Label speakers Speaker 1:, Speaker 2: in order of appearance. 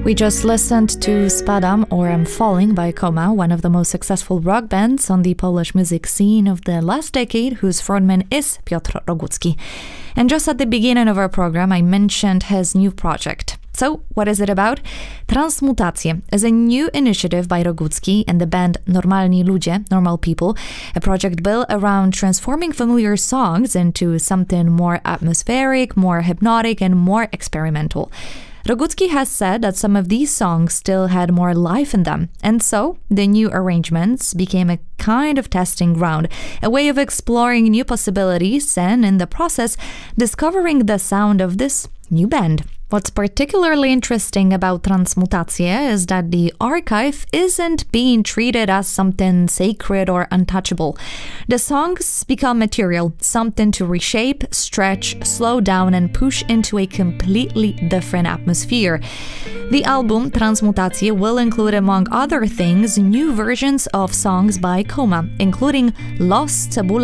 Speaker 1: We just listened to Spadam or I'm Falling by Koma, one of the most successful rock bands on the Polish music scene of the last decade, whose frontman is Piotr Rogucki. And just at the beginning of our program, I mentioned his new project. So, what is it about? Transmutacje is a new initiative by Rogucki and the band Normalni Ludzie, Normal People, a project built around transforming familiar songs into something more atmospheric, more hypnotic, and more experimental. Rogucki has said that some of these songs still had more life in them, and so the new arrangements became a kind of testing ground, a way of exploring new possibilities and, in the process, discovering the sound of this new band. What's particularly interesting about Transmutacje is that the archive isn't being treated as something sacred or untouchable. The songs become material, something to reshape, stretch, slow down, and push into a completely different atmosphere. The album Transmutacje will include, among other things, new versions of songs by Koma, including Los, Cebula,